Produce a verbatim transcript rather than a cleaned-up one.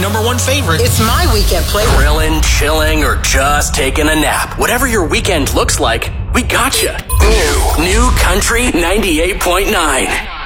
number one favorite. It's my weekend playlist. Grilling, chilling, or just taking a nap. Whatever your weekend looks like, we gotcha. New, new Country ninety-eight point nine.